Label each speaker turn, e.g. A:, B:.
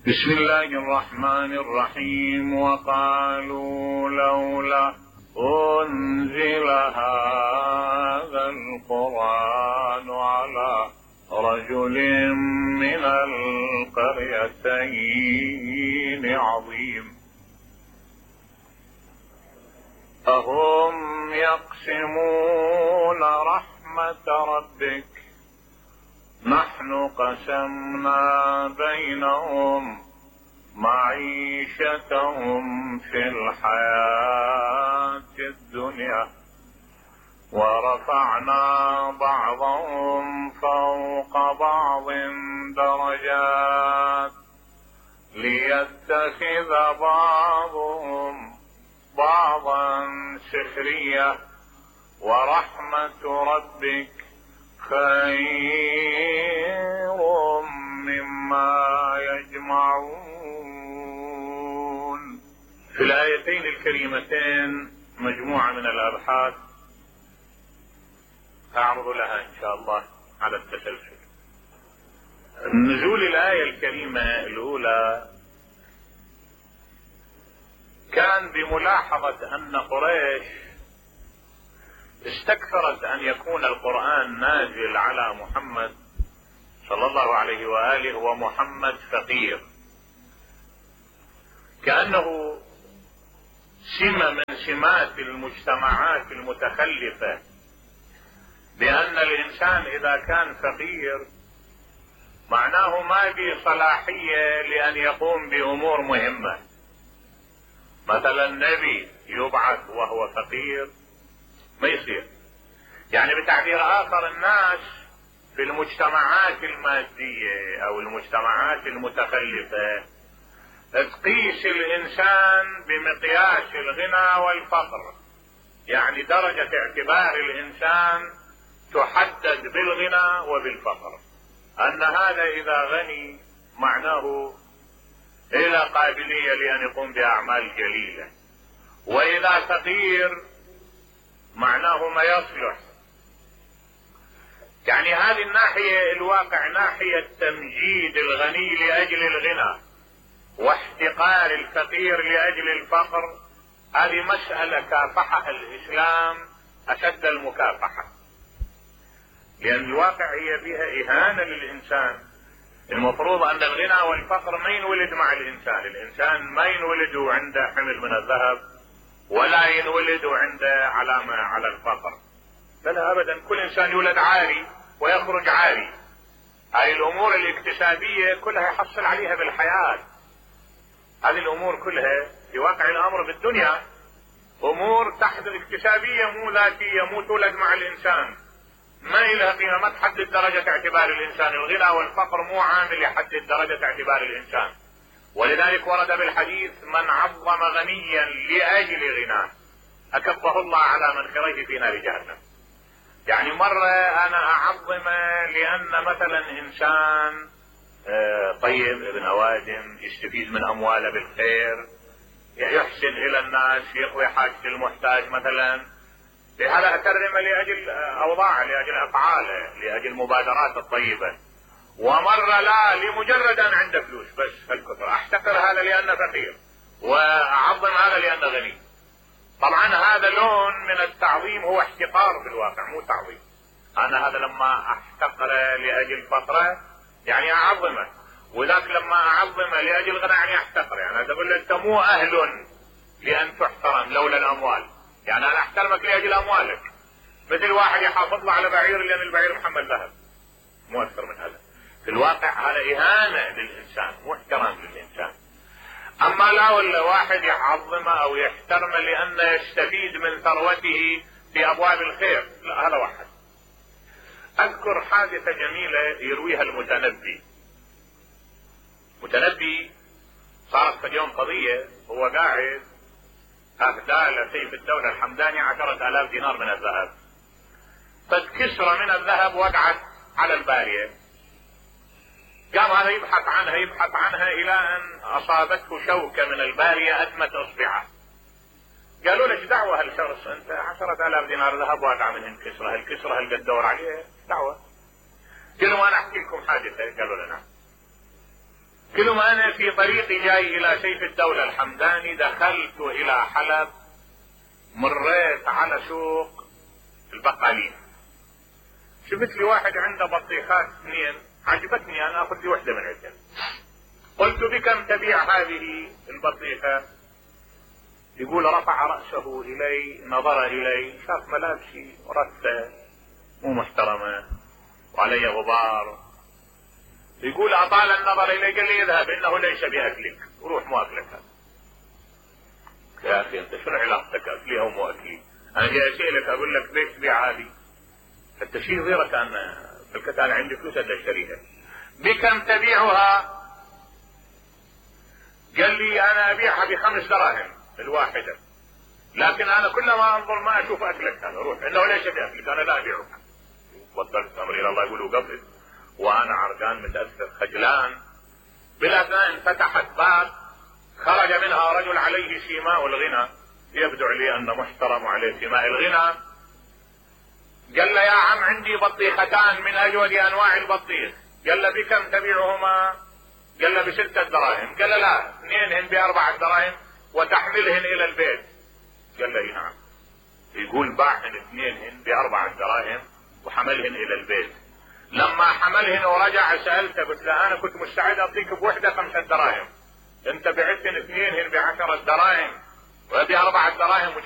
A: بسم الله الرحمن الرحيم. وقالوا لولا أنزل هذا القرآن على رجل من القريتين عظيم أهم يقسمون رحمة ربك نحن قسمنا بينهم معيشتهم في الحياة الدنيا ورفعنا بعضهم فوق بعض درجات ليتخذ بعضهم بعضا سخريا ورحمة ربك خير مما يجمعون. في الآيتين الكريمتين مجموعة من الأبحاث أعرض لها إن شاء الله على التسلسل. نزول الآية الكريمة الأولى كان بملاحظة أن قريش استكثرت أن يكون القرآن نازل على محمد صلى الله عليه وآله ومحمد فقير، كأنه سمة من سمات المجتمعات المتخلفة، بأن الإنسان إذا كان فقير معناه ما بصلاحية لأن يقوم بأمور مهمة. مثلا النبي يبعث وهو فقير ما يصير. يعني بتعبير آخر الناس في المجتمعات المادية أو المجتمعات المتخلفة تقيس الإنسان بمقياس الغنى والفقر، يعني درجة اعتبار الإنسان تحدد بالغنى وبالفقر، أن هذا إذا غني معناه إلى قابلية لأن يقوم بأعمال جليلة، وإذا فقير معناه ما يصلح. يعني هذه الناحية الواقع ناحية تمجيد الغني لأجل الغنى واحتقار الفقير لأجل الفقر، هذه مسألة كافحها الإسلام أشد المكافحة، لأن الواقع هي بها إهانة للإنسان. المفروض أن الغنى والفقر ما ينولد مع الإنسان، الإنسان ما ينولد عنده حمل من الذهب ولا ينولد عنده علامة على الفقر، بل أبدا كل إنسان يولد عاري ويخرج عاري. هاي الأمور الاكتسابية كلها يحصل عليها بالحياة، هذه الأمور كلها في واقع الأمر بالدنيا أمور تحت اكتسابية مو ذاتية، مو تولد مع الإنسان، ما إلها قيمة، ما تحدد درجة اعتبار الإنسان. الغنى والفقر مو عامل يحدد درجة اعتبار الإنسان، ولذلك ورد بالحديث من عظم غنيا لأجل غناه أكبه الله على منخريه في نار جهنم. يعني مرة أنا أعظم لأن مثلا إنسان طيب ابن أوادم يستفيد من أمواله بالخير، يحسن إلى الناس، يقوي حاجة المحتاج مثلا، هذا أكرمه لأجل أوضاعه، لأجل أفعاله، لأجل مبادرات الطيبة. ومرة لا، لمجرد أن عنده فلوس بس هالكثر، أحتقر هذا لأنه فقير وأعظم هذا لأنه غني. طبعا هذا لون من التعظيم، هو احتقار بالواقع مو تعظيم. أنا هذا لما أحتقره لأجل فقره يعني أعظمه، وذاك لما أعظمه لأجل غنى يعني أحتقره. يعني هذا أقول له أنت مو أهل لأن تحترم لولا الأموال، يعني أنا أحترمك لأجل أموالك، مثل واحد يحافظ له على بعير لأن البعير محمل ذهب، مو أكثر من هذا. في الواقع هذا إهانة للإنسان مو احترام للإنسان. أما لا ولا واحد يعظمه أو يحترمه لأنه يستفيد من ثروته في أبواب الخير، لا، هذا واحد. أذكر حادثة جميلة يرويها المتنبي. متنبي صارت في اليوم قضية، هو قاعد أهدى لسيف الدولة الحمداني 10,000 دينار من الذهب، فكسرة من الذهب وقعت على البارية، قام هذا يبحث عنها إلى أن أصابته شوكة من البارية أدمت إصبعه. قالوا له ايش دعوة هالشرس انت 10,000 دينار ذهب واقع من هالكسرة، هالكسرة هل قد تدور عليها دعوة؟ قالوا انا احكي لكم حادثة. قالوا له نعم. كل ما انا في طريقي جاي الى سيف الدولة الحمداني دخلت الى حلب، مريت على سوق البقالين، شفت لي واحد عنده بطيخات 2، عجبتني انا اخذ لي وحدة من عندهم. قلت بكم تبيع هذه البطيخة؟ يقول رفع رأسه الي، نظر الي، شاف ملابسي رثة مو محترمة وعلي غبار، يقول اطال النظر الي، قال لي اذهب انه ليس باكلك، وروح مو اكلك هذا. يا اخي انت شنو علاقتك اكلي او مو اكلي؟ انا جاي اسالك اقول لك ليش تبيع هذه؟ انت شيء غيرك، انا قلت انا عندي فلوس اشتريها. بكم تبيعها؟ قال لي انا ابيعها ب5 دراهم الواحدة، لكن انا كلما انظر ما اشوف اكلك، انا روح انه ليس باكلك، انا لا ابيعك. وصلت امري الى الله يقولوا قبل، وانا عرقان متاثر خجلان. بالاثناء انفتحت باب، خرج منها رجل عليه سيماء الغنى، يبدو لي انه محترم وعليه سيماء الغنى. قال له يا عم عندي بطيختان من اجود انواع البطيخ. قال له بكم تبيعهما؟ قال له ب6 دراهم. قال له لا، 2 ب4 دراهم وتحملهن الى البيت. قال له نعم. يقول باعهن 2 ب4 دراهم وحملهن الى البيت. لما حملهن ورجع سألته، قلت له انا كنت مستعد اعطيك بوحدة 5 دراهم، انت بعتهن 2 ب10 دراهم وهذه 4 دراهم